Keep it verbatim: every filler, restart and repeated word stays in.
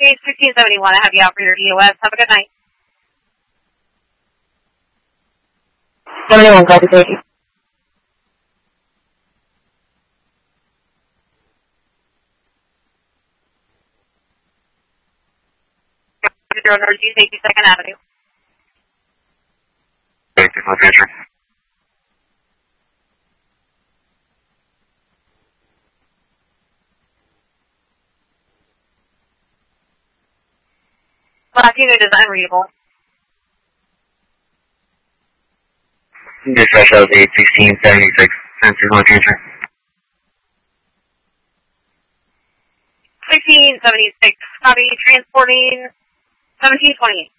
Gauge sixteen seventy-one, I have you out for your E O S. Have a good night. seventy-one, copy, thank you. zero Northeast eighty-second Avenue. Thank you, location. Last unit is unreadable. Dispatch out eight sixteen seventy-six. Sensor location. sixteen seventy-six, copy, transporting seventeen twenty-eight.